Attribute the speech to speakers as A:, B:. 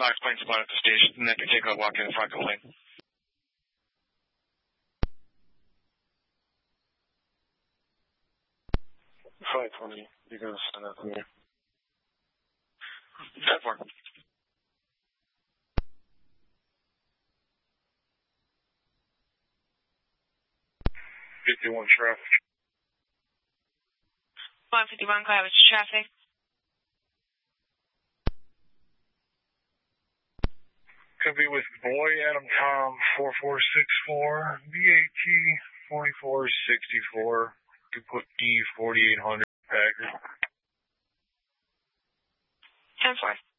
A: Fox plane spot at the station, and then can take a walk in the front lane. 520, you can send that to me. 10-4. 51 traffic.
B: 151, go ahead with traffic.
A: Could be with Boy Adam Tom 4464, BAT 4464. Could put E 4800 Packard.
B: 10-4.